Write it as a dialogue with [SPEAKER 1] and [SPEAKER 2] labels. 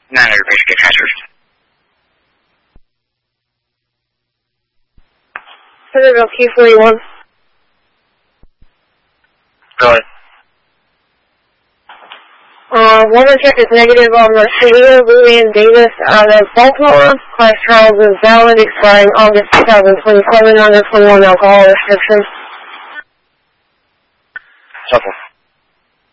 [SPEAKER 1] 9 bridge get transfers.
[SPEAKER 2] Centerville Q41.
[SPEAKER 1] Go ahead.
[SPEAKER 2] Woman check is negative on Mercedes Lillian Davis out of Baltimore. Class trials is valid, expiring August 2027 under 21 alcohol restrictions.
[SPEAKER 1] Helpful.